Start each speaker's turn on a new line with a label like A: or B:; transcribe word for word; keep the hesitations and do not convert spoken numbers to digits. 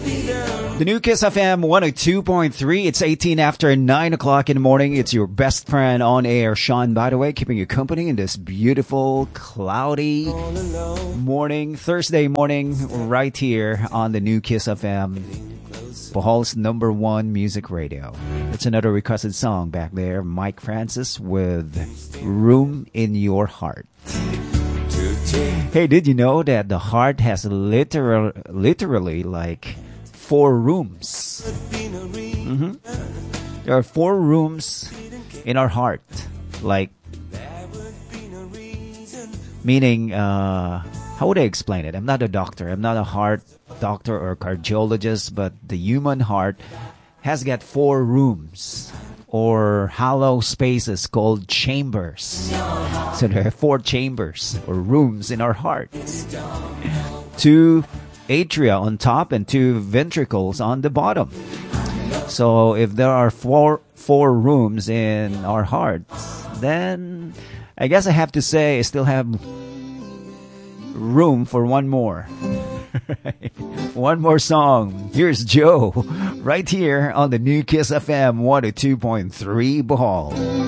A: The new Kiss F M one oh two point three. It's eighteen after nine o'clock in the morning. It's your best friend on air, Sean, by the way, keeping you company in this beautiful, cloudy morning, Thursday morning, right here on the new Kiss F M, Bohol's number one music radio. It's another requested song back there, Mike Francis with Room in Your Heart. Hey, did you know that the heart has literal, literally like four rooms? Mm-hmm. There are four rooms in our heart. Like, meaning, uh, how would I explain it? I'm not a doctor. I'm not a heart doctor or cardiologist, but the human heart has got four rooms or hollow spaces called chambers. So there are four chambers or rooms in our heart. Two atria on top and two ventricles on the bottom. So if there are four four rooms in our hearts, then I guess I have to say I still have room for one more. One more song. Here's Joe, right here on the new Kiss F M one oh two point three Bohol.